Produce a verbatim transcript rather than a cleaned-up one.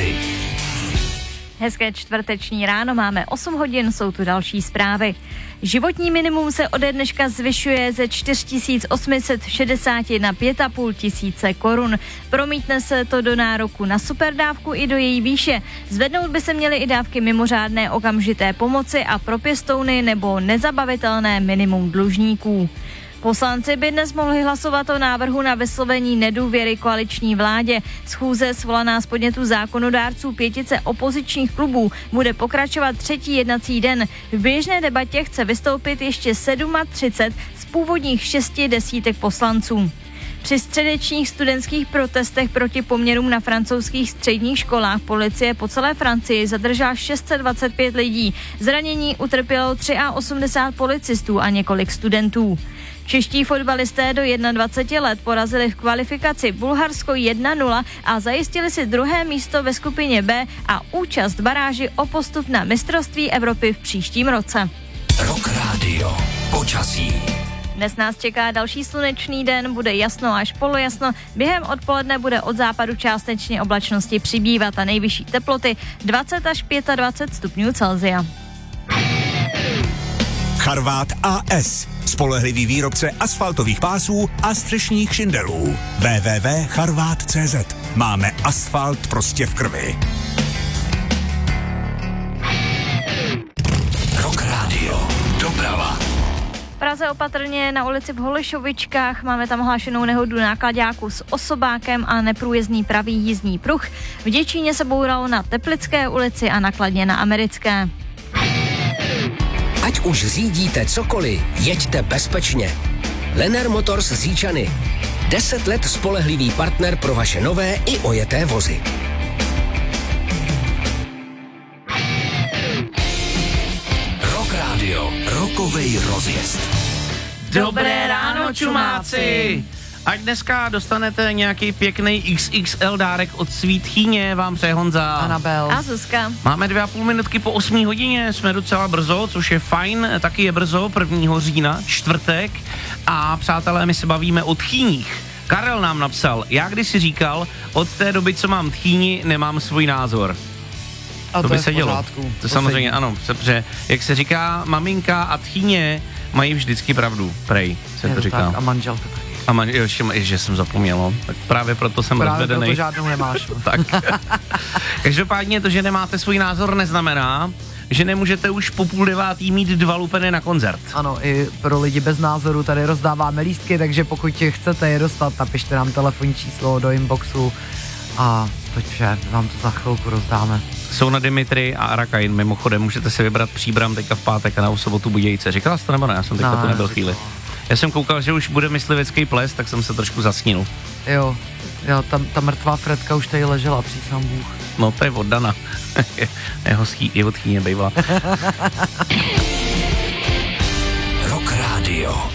Prahy. Hezké čtvrteční ráno, máme osm hodin, jsou tu další zprávy. Životní minimum se ode dneška zvyšuje ze čtyři tisíce osm set šedesát na pět a půl tisíce korun. Promítne se to do nároku na superdávku i do její výše. Zvednout by se měly i dávky mimořádné okamžité pomoci a pro pěstouny nebo nezabavitelné minimum dlužníků. Poslanci by dnes mohli hlasovat o návrhu na vyslovení nedůvěry koaliční vládě. Schůze svolaná z podnětu zákonodárců pětice opozičních klubů bude pokračovat třetí jednací den. V běžné debatě chce vystoupit ještě třicet sedm z původních šesti desítek poslanců. Při středečních studentských protestech proti poměrům na francouzských středních školách policie po celé Francii zadržela šest set dvacet pět lidí. Zranění utrpělo osmdesát tři policistů a několik studentů. Čeští fotbalisté do dvacet jedna let porazili v kvalifikaci Bulharsko jedna nula a zajistili si druhé místo ve skupině B a účast v baráži o postup na mistrovství Evropy v příštím roce. Rock Radio. Počasí. Dnes nás čeká další slunečný den, bude jasno až polojasno. Během odpoledne bude od západu částečně oblačnosti přibývat a nejvyšší teploty dvacet až dvacet pět stupňů Celsia. Charvát A S. Spolehlivý výrobce asfaltových pásů a střešních šindelů. w w w tečka charvát tečka cé zet. Máme asfalt prostě v krvi. Rock Radio. Doprava. V Praze opatrně na ulici v Holešovičkách, máme tam hlášenou nehodu náklaďáku s osobákem a neprůjezdný pravý jízdní pruh. V Děčíně se bouralo na Teplické ulici a na Kladně na Americké. Ať už řídíte cokoliv, jeďte bezpečně. Lenner Motors z Říčany. Deset let spolehlivý partner pro vaše nové i ojeté vozy. Rock Radio. Rokovej rozjezd. Dobré ráno, čumáci! Ať dneska dostanete nějaký pěkný iks iks el dárek od svý tchýně, vám přeje Honza. Anabel. A Zuzka. Máme dvě a půl minutky po osmé hodině, jsme docela brzo, což je fajn, taky je brzo, prvního října, čtvrtek. A přátelé, my se bavíme o tchýních. Karel nám napsal, já když si říkal, od té doby, co mám tchýni, nemám svůj názor. A to, to by je se v dělo. pořádku. To samozřejmě, ano, protože, jak se říká, maminka a tchýně mají vždycky pravdu, prej, se Je to to říká. tak, a manželka taky. A man, jo, že jsem zapomněl, no. Tak právě proto jsem Právě rozvedený. proto žádnou nemáš. Tak. Každopádně to, že nemáte svůj názor, neznamená, že nemůžete už po půl devátý mít dva lupeny na koncert. Ano, i pro lidi bez názoru tady rozdáváme lístky, takže pokud chcete je dostat, napište nám telefonní číslo do inboxu a to vše, vám to za chvilku rozdáme. Jsou na Dimitri a Arakain, mimochodem, můžete si vybrat Příbram teďka v pátek a na sobotu Budějce. Říkala jsi to nebo ne? Já jsem teďka No, tu nebyl ne, chvíli. Já jsem koukal, že už bude myslivecký ples, tak jsem se trošku zasnil. Jo, jo, ta, ta mrtvá Fredka už tady ležela, přísám Bůh. No, to je od Dana. jeho, schý, jeho tchýně bývala. Rock Radio.